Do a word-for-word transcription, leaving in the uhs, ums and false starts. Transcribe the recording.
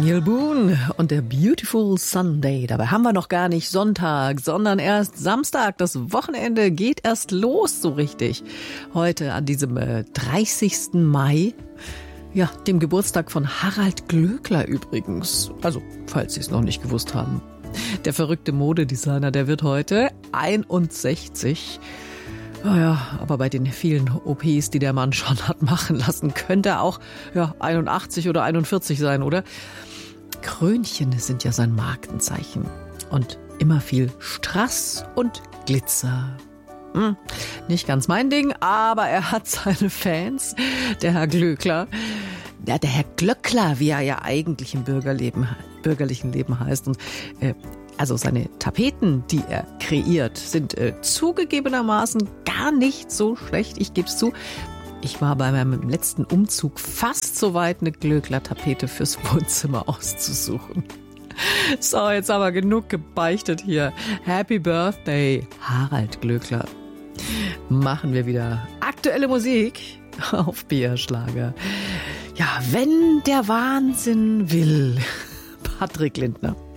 Daniel Boone und der Beautiful Sunday. Dabei haben wir noch gar nicht Sonntag, sondern erst Samstag. Das Wochenende geht erst los, so richtig. Heute an diesem äh, dreißigsten Mai, ja, dem Geburtstag von Harald Glöckler übrigens. Also, falls Sie es noch nicht gewusst haben. Der verrückte Modedesigner, der wird heute einundsechzig. Naja, aber bei den vielen O Ps, die der Mann schon hat machen lassen, könnte er auch ja, einundachtzig oder einundvierzig sein, oder? Krönchen sind ja sein Markenzeichen. Und immer viel Strass und Glitzer. Hm, nicht ganz mein Ding, aber er hat seine Fans, der Herr Glöckler. Ja, der Herr Glöckler, wie er ja eigentlich im Bürgerleben, bürgerlichen Leben heißt. Und äh, also seine Tapeten, die er kreiert, sind äh, zugegebenermaßen gar nicht so schlecht. Ich gebe es zu. Ich war bei meinem letzten Umzug fast so weit, eine Glöckler-Tapete fürs Wohnzimmer auszusuchen. So, jetzt aber genug gebeichtet hier. Happy Birthday, Harald Glöckler. Machen wir wieder aktuelle Musik auf B R-Schlager. Ja, wenn der Wahnsinn will. Patrick Lindner.